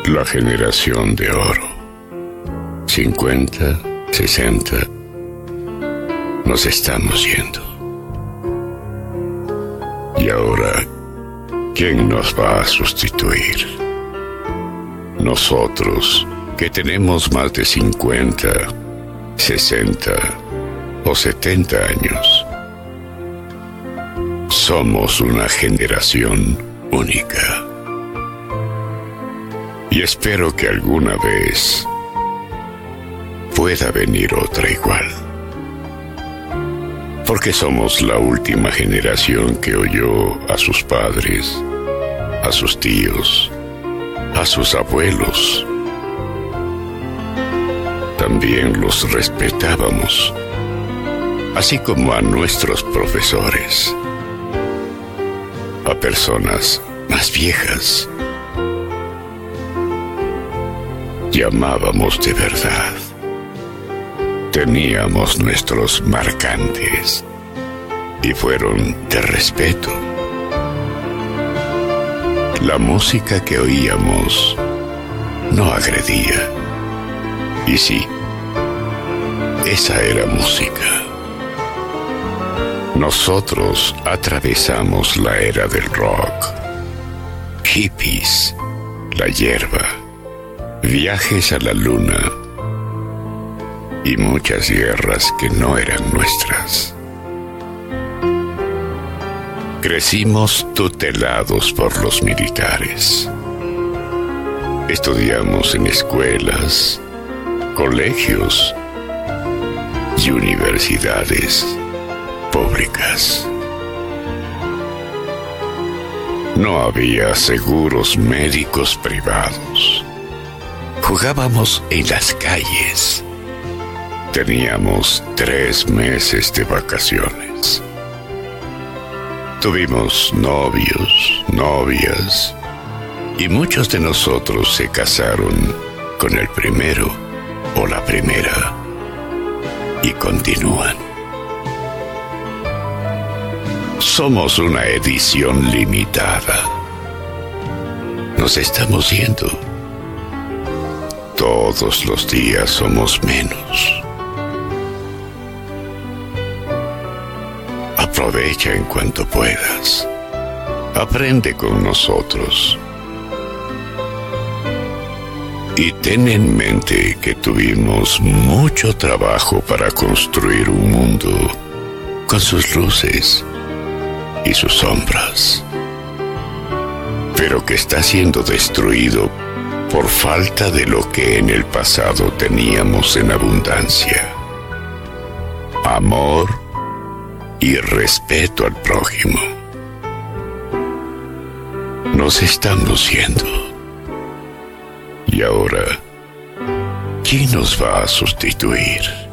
La generación de oro. 50, 60. Nos estamos yendo. Y ahora, ¿quién nos va a sustituir? Nosotros, que tenemos más de 50, 60 o 70 años. Somos una generación única. Y espero que alguna vez pueda venir otra igual. Porque somos la última generación que oyó a sus padres, a sus tíos, a sus abuelos. También los respetábamos, así como a nuestros profesores, a personas más viejas. Llamábamos de verdad. Teníamos nuestros marcantes y fueron de respeto. La música que oíamos no agredía. Y sí, esa era música. Nosotros atravesamos la era del rock, hippies, la hierba, viajes a la luna y muchas guerras que no eran nuestras. Crecimos tutelados por los militares. Estudiamos en escuelas, colegios y universidades públicas. No había seguros médicos privados. Jugábamos en las calles. Teníamos 3 meses de vacaciones. Tuvimos novios, novias, y muchos de nosotros se casaron con el primero o la primera y continúan. Somos una edición limitada. Nos estamos yendo. Todos los días somos menos. Aprovecha en cuanto puedas. Aprende con nosotros. Y ten en mente que tuvimos mucho trabajo para construir un mundo con sus luces y sus sombras, pero que está siendo destruido por falta de lo que en el pasado teníamos en abundancia: amor y respeto al prójimo. Nos estamos yendo. Y ahora, ¿quién nos va a sustituir?